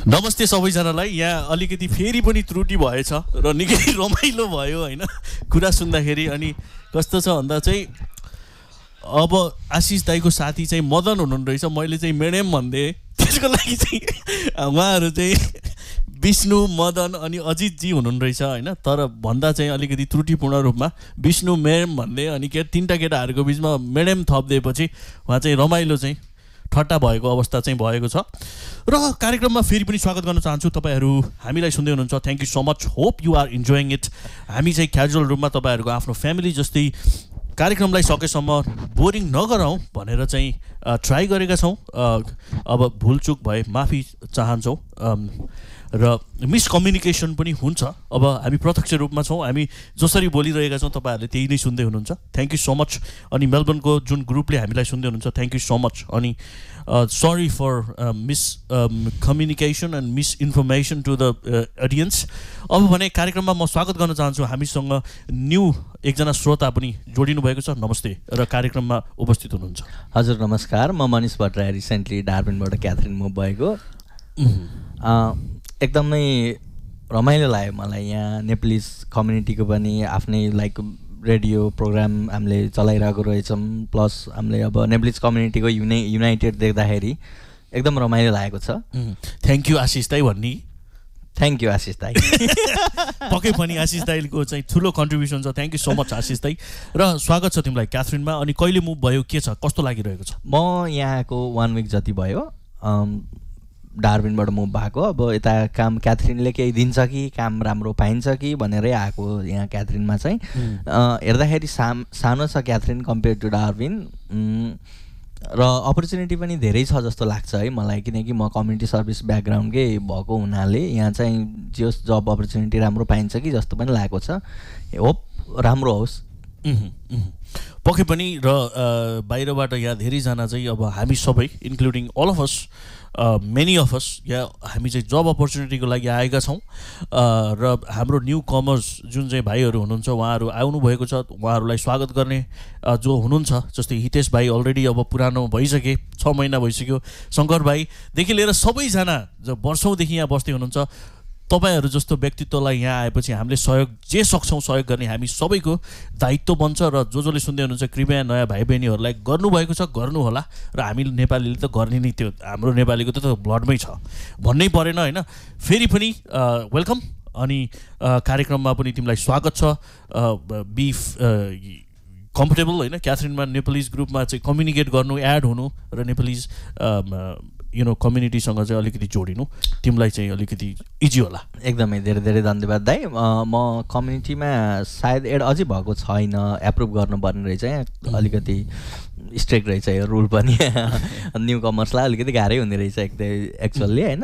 नमस्ते सबैजनालाई। यहाँ अलिकति फेरि पनि त्रुटि भएछ र निकै रमाइलो भयो होइन कुरा सुन्दाखेरि। अनि कस्तो छ भन्दा चाहिँ अब आशिष दाईको साथी चाहिँ मदन हुनुहुन्न रहेछ, मैले चाहिँ मेडेम भन्दै। त्यसको लागि चाहिँ उहाँहरू चाहिँ विष्णु, मदन अनि अजितजी हुनुहुन्न रहेछ होइन। तर भन्दा चाहिँ अलिकति त्रुटिपूर्ण रूपमा विष्णु मेडम भन्दै अनि तिनवटा केटाहरूको बिचमा मेडेम थपिदिएपछि उहाँ चाहिँ रमाइलो चाहिँ ठट्टा भएको अवस्था चाहिँ भएको छ। र कार्यक्रममा फेरि पनि स्वागत गर्न चाहन्छु। तपाईँहरू हामीलाई सुन्दै हुनुहुन्छ, thank you so much. Hope you are enjoying it. हामी चाहिँ क्याजुअल रूपमा तपाईँहरूको आफ्नो फ्यामिली जस्तै कार्यक्रमलाई सकेसम्म बोरिङ नगराउँ भनेर चाहिँ ट्राई गरेका छौँ। अब भुलचुक भए माफी चाहन्छौँ र मिसकम्युनिकेसन पनि हुन्छ। अब हामी प्रत्यक्ष रूपमा छौँ, हामी जसरी बोलिरहेका छौँ तपाईँहरूले त्यही नै सुन्दै हुनुहुन्छ। Thank you so much. अनि मेलबर्नको जुन ग्रुपले हामीलाई सुन्दै हुनुहुन्छ, थ्याङ्क यू सो मच। अनि sorry for miss communication and misinformation to the audience. अब भने कार्यक्रममा म स्वागत गर्न चाहन्छु। हामीसँग न्यू एकजना श्रोता पनि जोडिनु भएको छ। नमस्ते र कार्यक्रममा उपस्थित हुनुहुन्छ। हजुर नमस्कार, म Manish Bhattarai, recently डार्बिनबाट Catherine move भएको। एकदमै रमाइलो लाग्यो मलाई। यहाँ नेपालीज कम्युनिटीको पनि आफ्नै लाइक रेडियो प्रोग्राम हामीले चलाइरहेको रहेछौँ। प्लस हामीले अब नेपालीज कम्युनिटीको युनाइटेड देख्दाखेरि एकदम रमाइलो लागेको छ। थ्याङ्क यू आशिष दाई भन्ने। थ्याङ्क यू आशिष दाई। पक्कै पनि आशिष दाईको चाहिँ ठुलो कन्ट्रिब्युसन छ। थ्याङ्क यू सो मच आशिष दाई। र स्वागत छ तिमीलाई क्याथरिनमा। अनि कहिले मुभ भयो, के छ, कस्तो लागिरहेको छ? म यहाँको 1 विक जति भयो डार्बिनबाट मुभ भएको। अब यता काम क्याथरिनले केही दिन्छ कि काम राम्रो पाइन्छ कि भनेरै आएको यहाँ क्याथरिनमा चाहिँ। हेर्दाखेरि सानो छ क्याथरिन कम्पेयर टु डार्बिन, र अपर्च्युनिटी पनि धेरै छ जस्तो लाग्छ है मलाई। किनकि म कम्युनिटी सर्भिस ब्याकग्राउन्डकै भएको हुनाले यहाँ चाहिँ जे जब अपर्च्युनिटी राम्रो पाइन्छ कि जस्तो पनि लागेको छ। होप राम्रो होस्। पक्कै पनि। र बाहिरबाट यहाँ धेरैजना चाहिँ अब हामी सबै including all of us, many of us यहाँ हामी चाहिँ जब अपर्च्युनिटीको लागि आएका छौँ। र हाम्रो न्यू कमर्स जुन चाहिँ भाइहरू हुनुहुन्छ उहाँहरू आउनुभएको छ। उहाँहरूलाई स्वागत गर्ने जो हुनुहुन्छ, जस्तै हितेश भाइ अलरेडी अब पुरानो भइसके, 6 महिना भइसक्यो। शङ्कर भाइदेखि लिएर सबैजना जो वर्षौँदेखि यहाँ बस्दै हुनुहुन्छ, तपाईँहरू जस्तो व्यक्तित्वलाई यहाँ आएपछि हामीले सहयोग जे सक्छौँ सहयोग गर्ने हामी सबैको दायित्व बन्छ। र जसले सुन्दै हुनुहुन्छ कृपया नयाँ भाइ बहिनीहरूलाई गर्नुभएको छ गर्नुहोला। र हामी नेपालीले त गर्ने नै, त्यो हाम्रो नेपालीको त ब्लडमै छ भन्नै परेन होइन। फेरि पनि वेलकम। अनि कार्यक्रममा पनि तिमीलाई स्वागत छ। बिफ कम्फर्टेबल होइन क्याथरिनमा नेपालीज ग्रुपमा चाहिँ कम्युनिकेट गर्नु, एड हुनु र नेपालीज कम्युनिटीसँग चाहिँ अलिकति जोडिनु तिमीलाई चाहिँ अलिकति इजी होला। एकदमै धेरै धेरै धन्यवाद दाइ। म कम्युनिटीमा सायद एड अझै भएको छैन, एप्रुभ गर्नुपर्ने रहेछ। यहाँ अलिकति स्ट्रिक्ट रहेछ यो रुल पनि। न्यू कमर्सलाई अलिकति गाह्रै हुने रहेछ एक्चुअल्ली होइन।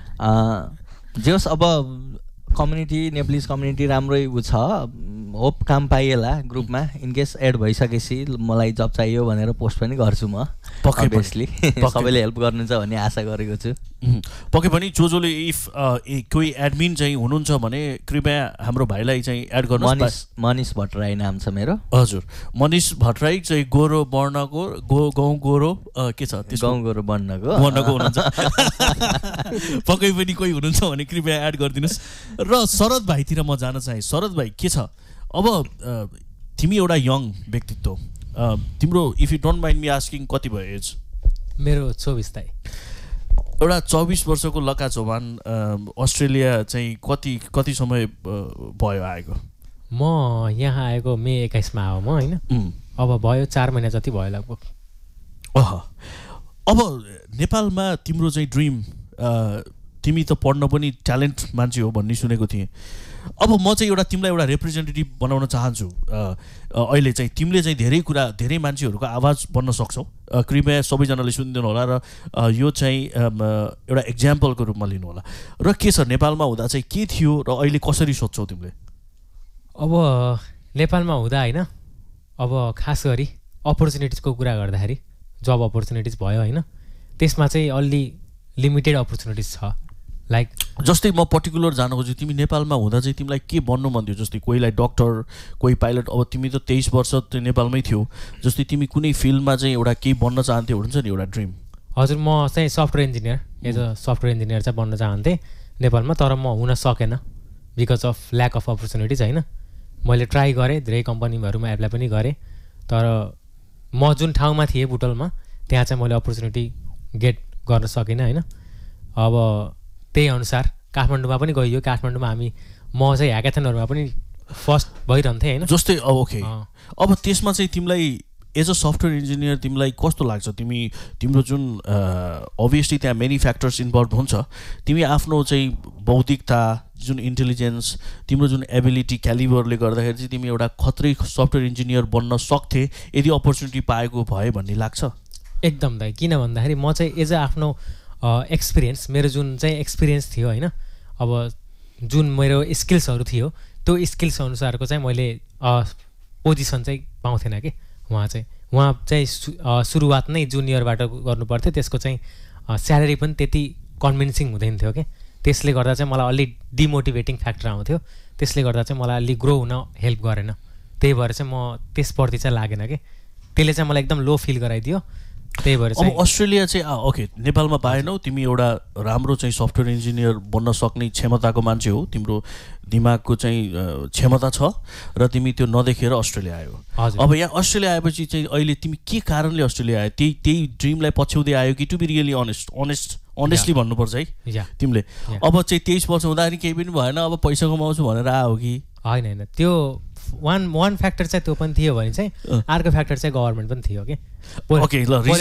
जे होस्, अब कम्युनिटी नेपालीज कम्युनिटी राम्रै छ। होप काम पाइएला ग्रुपमा। इनकेस एड भइसकेपछि मलाई जब चाहियो भनेर पोस्ट पनि गर्छु म। अभियसली सबैले हेल्प गर्नुहुन्छ भन्ने आशा गरेको छु। पक्कै पनि। जसले इफ कोही एडमिन चाहिँ हुनुहुन्छ भने कृपया हाम्रो भाइलाई चाहिँ एड गर्नुहोस्। मनिष भट्टराई नाम छ मेरो। हजुर, मनिष भट्टराई चाहिँ गोरो वर्णको गाउँ गोरो के छ गाउँ गोरो वर्णको हुनुहुन्छ। पक्कै पनि कोही हुनुहुन्छ भने कृपया एड गरिदिनुहोस्। र शरद भाइतिर म जान चाहेँ। शरद भाइ के छ? अब तिमी एउटा यङ व्यक्तित्व, तिम्रो if you don't mind me asking कति भयो एज? मेरो 24 दाइ। एउटा 24 वर्षको लक्का चौहान अस्ट्रेलिया चाहिँ कति समय भयो आएको? म यहाँ आएको मे 21 आयो म होइन। अब भयो 4 महिना जति भयो लगभग। अब नेपालमा तिम्रो चाहिँ ड्रिम, तिमी त पढ्न पनि ट्यालेन्ट मान्छे हो भन्ने सुनेको थिएँ। अब म चाहिँ तिमीलाई एउटा रिप्रेजेन्टेटिभ बनाउन चाहन्छु। अहिले चाहिँ तिमीले चाहिँ धेरै मान्छेहरूको आवाज बन्न सक्छौ। कृपया सबैजनाले सुनिदिनु होला र यो चाहिँ एउटा एक्जाम्पलको रूपमा लिनु होला। र के छ नेपालमा हुँदा चाहिँ के थियो र अहिले कसरी सोध्छौ तिमीले? अब नेपालमा हुँदा होइन, अब खास गरी अपर्च्युनिटिजको कुरा गर्दाखेरि जब अपर्च्युनिटिज भयो होइन, त्यसमा चाहिँ अलि लिमिटेड अपर्च्युनिटिज छ। लाइक जस्तै म पर्टिकुलर जान खोज्छु, तिमी नेपालमा हुँदा चाहिँ तिमीलाई के बन्नु मन थियो? जस्तै कोहीलाई डक्टर, कोही पाइलट। अब तिमी त 23 वर्ष नेपालमै थियौ, जस्तै तिमी कुनै फिल्डमा चाहिँ एउटा केही बन्न चाहन्थ्यौ हुन्छ नि एउटा ड्रिम? हजुर म चाहिँ software engineer as a software engineer चाहिँ बन्न चाहन्थेँ नेपालमा, तर म हुन सकेन because of lack of opportunities होइन। मैले ट्राई गरेँ, धेरै कम्पनीहरूमा एप्लाई पनि गरेँ, तर म जुन ठाउँमा थिएँ बुटोलमा त्यहाँ चाहिँ मैले अपर्च्युनिटी गेट गर्न सकिनँ होइन। अब त्यही अनुसार काठमाडौँमा पनि गइयो, काठमाडौँमा म चाहिँ ह्याकाथनहरूमा पनि फर्स्ट भइरहन्थेँ होइन। जस्तै अब ओके अब त्यसमा चाहिँ तिमीलाई एज अ सफ्टवेयर इन्जिनियर तिमीलाई कस्तो लाग्छ? तिम्रो जुन अभियसली त्यहाँ मेनी फ्याक्टर्स इन्भल्भ हुन्छ, तिमी आफ्नो चाहिँ बौद्धिकता जुन इन्टेलिजेन्स तिम्रो जुन एबिलिटी क्यालिबरले गर्दाखेरि चाहिँ तिमी एउटा खत्रै सफ्टवेयर इन्जिनियर बन्न सक्थे यदि अपर्च्युनिटी पाएको भए भन्ने लाग्छ? एकदम दाइ, किन भन्दाखेरि म चाहिँ एज अ आफ्नो एक्सपिरियन्स, मेरो जुन चाहिँ एक्सपिरियन्स थियो होइन, अब जुन मेरो स्किल्सहरू थियो त्यो स्किल्स अनुसारको चाहिँ मैले पोजिसन चाहिँ पाउँथेन कि उहाँ चाहिँ सुरुवात नै जुनियरबाट गर्नुपर्थ्यो, त्यसको चाहिँ स्यालेरी पनि त्यति कन्भिन्सिङ हुँदैन थियो कि, त्यसले गर्दा चाहिँ मलाई अलि डिमोटिभेटिङ फ्याक्टर आउँथ्यो, त्यसले गर्दा चाहिँ मलाई अलि ग्रो हुन हेल्प गरेन, त्यही भएर चाहिँ म त्यसप्रति चाहिँ लागेन कि, त्यसले चाहिँ मलाई एकदम लो फिल गराइदियो, त्यही भएर चाहिँ। अब अस्ट्रेलिया चाहिँ ओके नेपालमा पाएनौ, तिमी एउटा राम्रो चाहिँ सफ्टवेयर इन्जिनियर बन्न सक्ने क्षमताको मान्छे हो, तिम्रो दिमागको चाहिँ क्षमता छ र तिमी त्यो नदेखेर अस्ट्रेलिया आयो। अब यहाँ अस्ट्रेलिया आएपछि चाहिँ अहिले तिमी के कारणले अस्ट्रेलिया आयो? त्यही ड्रिमलाई पछ्याउँदै आयो कि टु बी रियली अनेस्टली भन्नुपर्छ है तिमीले? अब चाहिँ 23 वर्ष हुँदाखेरि केही पनि भएन, अब पैसा कमाउँछु भनेर आयो कि? होइन, त्यो वान फ्याक्टर चाहिँ त्यो पनि थियो भने चाहिँ अर्को फ्याक्टर चाहिँ गभर्मेन्ट पनि थियो कि। ओके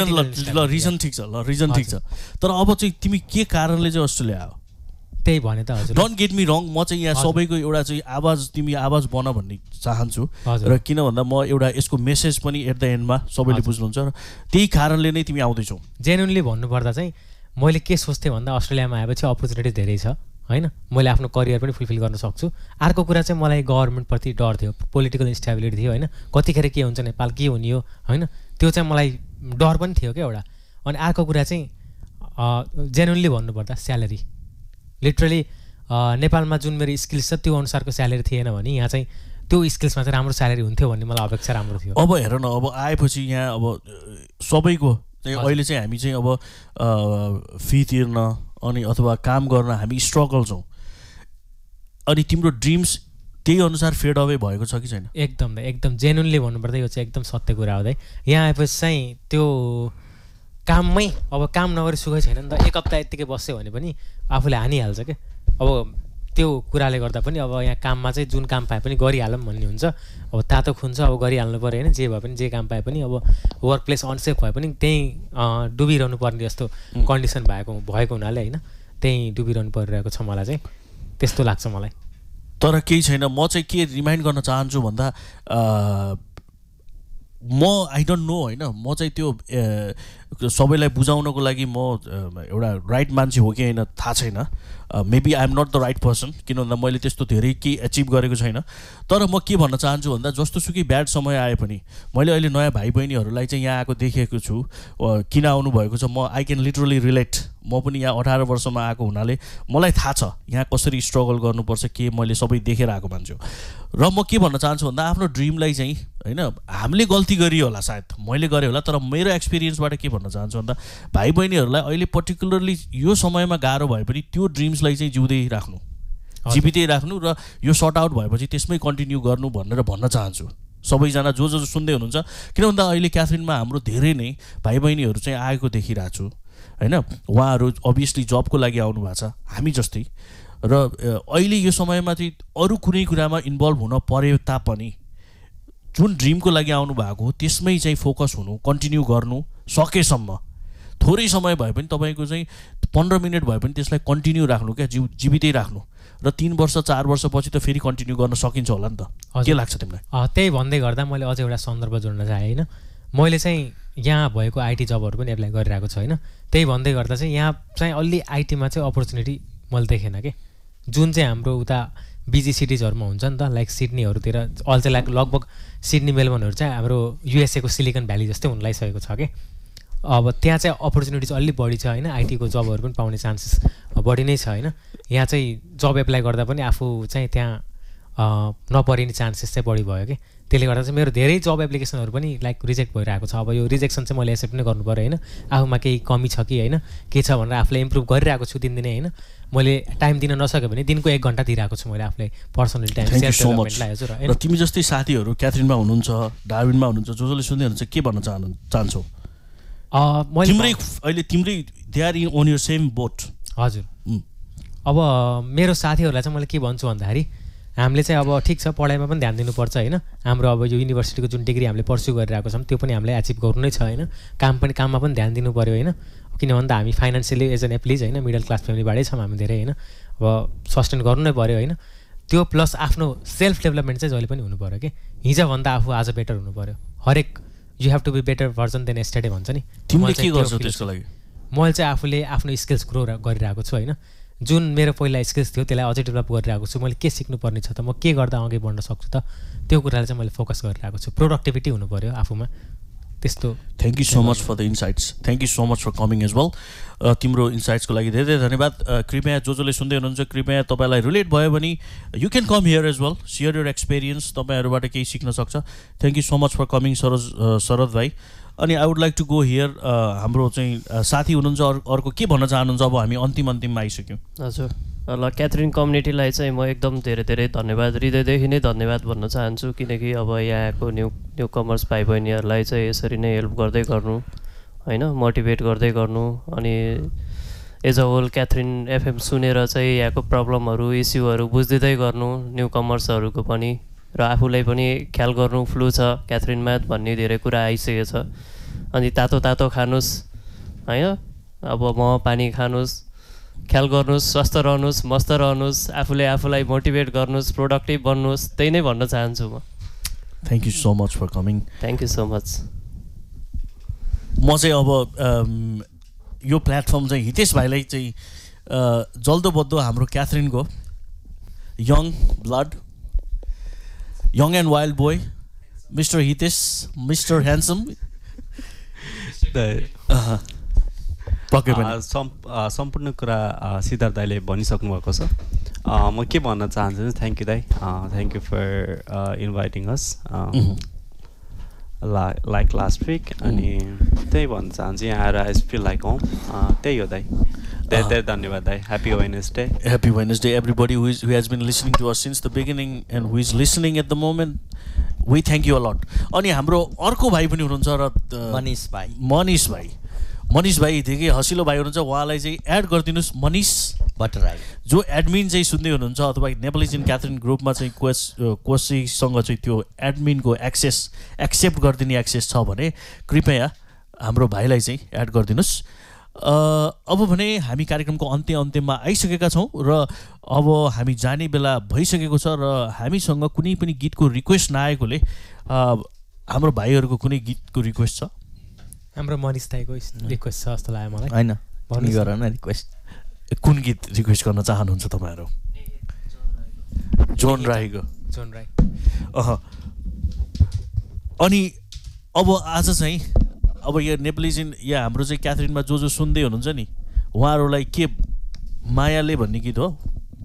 रिजन ठिक छ, तर अब चाहिँ तिमी के कारणले चाहिँ अस्ट्रेलिया आयो? त्यही भने त हजुर, डोन्ट गेट मी रङ, म चाहिँ यहाँ सबैको एउटा चाहिँ तिमी आवाज बन भन्ने चाहन्छु, र किन भन्दा म एउटा यसको मेसेज पनि एट द एन्डमा सबैले बुझ्नुहुन्छ, र त्यही कारणले नै तिमी आउँदैछौ। जेन्युनली भन्नुपर्दा चाहिँ मैले के सोच्थेँ भन्दा अस्ट्रेलियामा आएपछि अपर्च्युनिटिज धेरै छ होइन, मैले आफ्नो करियर पनि फुलफिल गर्न सक्छु। अर्को कुरा चाहिँ मलाई गभर्मेन्टप्रति डर थियो, पोलिटिकल इन्स्टेबिलिटी थियो होइन, कतिखेर के हुन्छ नेपाल के हुने हो होइन, त्यो चाहिँ मलाई डर पनि थियो क्या एउटा। अनि अर्को कुरा चाहिँ जेन्युनली भन्नुपर्दा स्यालेरी, लिटरली नेपालमा जुन मेरो स्किल्स छ त्यो अनुसारको स्यालेरी थिएन भने यहाँ चाहिँ त्यो स्किल्समा चाहिँ राम्रो स्यालेरी हुन्थ्यो भन्ने मलाई अपेक्षा राम्रो थियो। अब हेर न, अब आएपछि यहाँ अब सबैको चाहिँ अहिले चाहिँ हामी चाहिँ अब फी तिर्न अनि अथवा काम गर्न हामी स्ट्रगल छौँ, अनि तिम्रो ड्रिम्स त्यही अनुसार फेड अवे भएको छ कि छैन? एकदम जेन्युनली भन्नुपर्दा यो चाहिँ एकदम सत्य कुरा हो। यहाँ आएपछि चाहिँ त्यो काममै अब काम नगरी सुखै छैन नि त, एक हप्ता यत्तिकै बस्यो भने पनि आफूले हानिहाल्छ क्या। अब त्यो कुराले गर्दा पनि अब यहाँ काममा चाहिँ जुन काम पाए पनि गरिहालौँ भन्ने हुन्छ, अब तातो खुन्छ अब गरिहाल्नु पऱ्यो होइन, जे भए पनि जे काम पाए पनि अब वर्क प्लेस अनसेफ भए पनि त्यहीँ डुबिरहनु पर्ने जस्तो कन्डिसन भएको हुनाले होइन, त्यहीँ डुबिरहनु परिरहेको छ मलाई चाहिँ, त्यस्तो लाग्छ मलाई। तर केही छैन, म चाहिँ के रिमाइन्ड गर्न चाहन्छु भन्दा म आई डोन्ट नो होइन, म चाहिँ त्यो सबैलाई बुझाउनको लागि म एउटा राइट मान्छे हो कि होइन थाहा छैन, maybe I am not the right person, किन भन्दा मैले त्यस्तो धेरै केही एचिभ गरेको छैन। तर म के भन्न चाहन्छु भन्दा जस्तोसुकै ब्याड समय आए पनि मैले अहिले नयाँ भाइ बहिनीहरूलाई चाहिँ यहाँ आएको देखेको छु, किन आउनु भएको छ, म आई क्यान लिटरली रिलेट, म पनि यहाँ 18 वर्षमा आएको हुनाले मलाई थाहा छ यहाँ कसरी स्ट्रगल गर्नुपर्छ, के मैले सबै देखेर आएको मान्छे हो। र म के भन्न चाहन्छु भन्दा आफ्नो ड्रिमलाई चाहिँ होइन हामीले गल्ती गरियो होला, सायद मैले गरेँ होला, तर मेरो एक्सपिरियन्सबाट के भन्न चाहन्छु भन्दा भाइ बहिनीहरूलाई अहिले पर्टिकुलरली यो समयमा गाह्रो भए पनि त्यो ड्रिम्सलाई चाहिँ जीवितै राख्नु र यो सर्ट आउट भएपछि त्यसमै कन्टिन्यू गर्नु भनेर भन्न चाहन्छु सबैजना जो सुन्दै हुनुहुन्छ। किन भन्दा अहिले क्याथरिनमा हाम्रो धेरै नै भाइ बहिनीहरू चाहिँ आएको देखिरहेको छु होइन, उहाँहरू अभियसली जबको लागि आउनु भएको छ हामी जस्तै, र अहिले यो समयमा चाहिँ अरू कुनै कुरामा इन्भल्भ हुन परे तापनि जुन ड्रिमको लागि आउनु भएको हो त्यसमै चाहिँ फोकस हुनु, कन्टिन्यू गर्नु सकेसम्म, थोरै समय भए पनि तपाईँको चाहिँ 15 मिनट भए पनि त्यसलाई कन्टिन्यू राख्नु क्या, जीवितै राख्नु, र 3 वर्ष 4 वर्षपछि त फेरि कन्टिन्यू गर्न सकिन्छ होला नि त। के लाग्छ तिमीलाई? त्यही भन्दै गर्दा मैले अझै एउटा सन्दर्भ जोड्न चाहेँ होइन, मैले चाहिँ यहाँ भएको आइटी जबहरू पनि एप्लाई गरिरहेको छु होइन, त्यही भन्दै गर्दा चाहिँ यहाँ चाहिँ अलि आइटीमा चाहिँ अपर्च्युनिटी मैले देखेन कि, जुन चाहिँ हाम्रो उता बिजी सिटिजहरूमा हुन्छ नि त, लाइक सिडनीहरूतिर अल चाहिँ लाइक लगभग सिडनी मेलबर्नहरू चाहिँ हाम्रो युएसएको सिलिकन भ्याली जस्तै हुन लागिसकेको छ कि, अब त्यहाँ चाहिँ अपर्च्युनिटिज अलि बढी छ होइन, आइटीको जबहरू पनि पाउने चान्सेस बढी नै छ होइन। यहाँ चाहिँ जब एप्लाई गर्दा पनि आफू चाहिँ त्यहाँ नपरिने चान्सेस चाहिँ बढी भयो कि, त्यसले गर्दा चाहिँ मेरो धेरै जब एप्लिकेसनहरू पनि लाइक रिजेक्ट भइरहेको छ। अब यो रिजेक्सन चाहिँ मैले एक्सेप्ट नै गर्नु पऱ्यो होइन, आफूमा केही कमी छ कि होइन के छ भनेर आफूलाई इम्प्रुभ गरिरहेको छु दिनदिनै होइन। मैले टाइम दिन नसक्यो भने दिनको 1 घन्टा दिइरहेको छु मैले आफूलाई पर्सनल टाइम सेल्फ डेभलपमेन्टलाई हजुर। र तिमी जस्तै साथीहरू क्याथरिनमा हुनुहुन्छ, डार्विनमा हुनुहुन्छ, जसले सुन्दै हुनुहुन्छ के भन्न चाहन्छौ? तिम्रै they are in on your same बोट। हजुर अब मेरो साथीहरूलाई चाहिँ मैले के भन्छु भन्दाखेरि हामीले चाहिँ अब ठिक छ पढाइमा पनि ध्यान दिनुपर्छ होइन, हाम्रो अब यो युनिभर्सिटीको जुन डिग्री हामीले पर्स्यु गरिरहेको छौँ त्यो पनि हामीले एचिभ गर्नु नै छ होइन, काममा पनि ध्यान दिनु पऱ्यो होइन। किन भन्दा हामी फाइनेन्सियली एज एन एप्लिज होइन मिडल क्लास फ्यामिलीबाटै छौँ हामी धेरै होइन, अब सस्टेन गर्नु नै पऱ्यो होइन। त्यो प्लस आफ्नो सेल्फ डेभलपमेन्ट चाहिँ जहिले पनि हुनु पऱ्यो कि हिजोभन्दा आफू आज बेटर हुनु पऱ्यो। हरेक you have to be better version then yesterday भन्छ नि। तिमीले के गर्छौ त्यसको लागि? मैले चाहिँ आफूले आफ्नो स्किल्स ग्रो गरिरहेको छु होइन, जुन मेरो पहिला स्किल्स थियो त्यसलाई अझै डेभलप गरिरहेको छु। मैले के सिक्नुपर्ने छ त, म के गर्दा अघि बढ्न सक्छु त, त्यो कुरालाई चाहिँ मैले फोकस गरिरहेको छु। प्रोडक्टिभिटी हुनु पऱ्यो आफूमा त्यस्तो। Thank you so much for the insights, thank you so much for coming as well. तिम्रो इन्साइट्सको लागि धेरै धेरै धन्यवाद। कृपया जसले सुन्दै हुनुहुन्छ कृपया तपाईँलाई रिलेट भयो भने you can come here as well, share your experience, तपाईँहरूबाट केही सिक्न सक्छ। Thank you so much for coming शरद भाइ। अनि I would like to go here, हाम्रो चाहिँ साथी हुनुहुन्छ अर्को के भन्न चाहनुहुन्छ? अब हामी अन्तिममा आइसक्यौँ। हजुर ल क्याथरिन कम्युनिटीलाई चाहिँ म एकदम धेरै धेरै धन्यवाद, हृदयदेखि नै धन्यवाद भन्न चाहन्छु, किनकि अब यहाँको न्यू कमर्स भाइ बहिनीहरूलाई चाहिँ यसरी नै हेल्प गर्दै गर्नु होइन, मोटिभेट गर्दै गर्नु, अनि as a whole Catherine FM सुनेर चाहिँ यहाँको प्रब्लमहरू इस्युहरू बुझ्दै गर्नु न्यू कमर्सहरूको पनि, र आफूलाई पनि ख्याल गर्नु फ्लू छ क्याथरिनमा भन्ने धेरै कुरा आइसकेको छ। अनि तातो तातो खानुहोस् होइन, अब मह पानी खानुहोस्, ख्याल गर्नुहोस्, स्वस्थ रहनुहोस्, मस्त रहनुहोस्, आफूलाई मोटिभेट गर्नुहोस्, प्रोडक्टिभ बन्नुहोस्, त्यही नै भन्न चाहन्छु म। Thank you so much for coming. Thank you so much. म चाहिँ अब यो प्लेटफर्म चाहिँ हितेश भाइलाई चाहिँ जल्दो बद्दो हाम्रो क्याथरिनको young blood, young and wild boy mister Hitesh, mister handsome, सम्पूर्ण कुरा सिद्धार्थ दाइले भनिसक्नु भएको छ। म के भन्न चाहन्छु, थ्याङ्क यू दाइ, thank you for inviting us like last week. अनि त्यही भन्न चाहन्छु, यहाँ आएर आई फिल लाइक होम, त्यही हो दाइ। धेरै धेरै धन्यवाद दाइ। Happy Wednesday. Happy Wednesday everybody who has been listening to us since the beginning and who is listening at the moment, we thank you a lot. अनि हाम्रो अर्को भाइ पनि हुनुहुन्छ र मनिष भाइ देखि हँसिलो भाइ हुनुहुन्छ, उहाँलाई चाहिँ एड गरिदिनुहोस् मनिष भट्टराई, जो एडमिन चाहिँ सुन्दै हुनुहुन्छ अथवा नेपालिज इन क्याथरिन ग्रुपमा चाहिँ कोसीसँग चाहिँ त्यो एडमिनको एक्सेप्ट गरिदिने एक्सेस छ भने कृपया हाम्रो भाइलाई चाहिँ एड गरिदिनुहोस्। अब भने हामी कार्यक्रमको अन्त्यमा आइसकेका छौँ र अब हामी जाने बेला भइसकेको छ र हामीसँग कुनै पनि गीतको रिक्वेस्ट नआएकोले हाम्रो भाइहरूको कुनै गीतको रिक्वेस्ट छ? हाम्रो मनिष दाइको रिक्वेस्ट छ जस्तो लाग्यो मलाई। होइन भन्नु गर न रिक्वेस्ट। कुन गीत रिक्वेस्ट गर्न चाहनुहुन्छ तपाईँहरू? जोन राईको। अनि अब आज चाहिँ अब यो नेपालिज इन या हाम्रो चाहिँ क्याथरिनमा जो सुन्दै हुनुहुन्छ नि उहाँहरूलाई के मायाले भन्ने गीत हो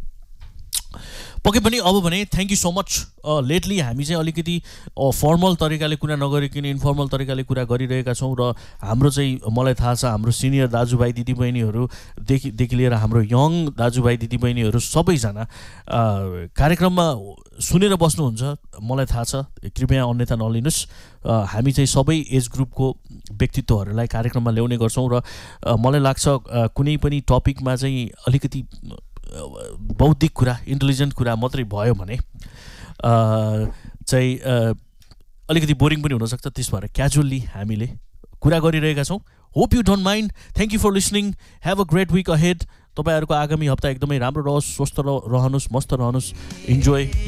पक्कै पनि। अब भने thank you so much. Lately हामी चाहिँ अलिकति फर्मल तरिकाले कुरा नगरिकन इन्फर्मल तरिकाले कुरा गरिरहेका छौँ र हाम्रो चाहिँ मलाई थाहा छ हाम्रो सिनियर दाजुभाइ दिदीबहिनीहरूदेखि लिएर हाम्रो यङ दाजुभाइ दिदीबहिनीहरू सबैजना कार्यक्रममा सुनेर बस्नुहुन्छ, मलाई थाहा छ, कृपया अन्यथा नलिनुहोस्। हामी चाहिँ सबै एज ग्रुपको व्यक्तित्वहरूलाई कार्यक्रममा ल्याउने गर्छौँ र मलाई लाग्छ कुनै पनि टपिकमा चाहिँ अलिकति बौद्धिक कुरा, इन्टेलिजेन्ट कुरा मात्रै भयो भने चाहिँ अलिकति बोरिङ पनि हुनसक्छ। त्यस भएर क्याजुअल्ली हामीले कुरा गरिरहेका छौँ। Hope you don't mind. Thank you for listening. Have a great week ahead. तपाईँहरूको आगामी हप्ता एकदमै राम्रो रहोस्, स्वस्थ रहनुहोस्, मस्त रहनुहोस्। इन्जोय।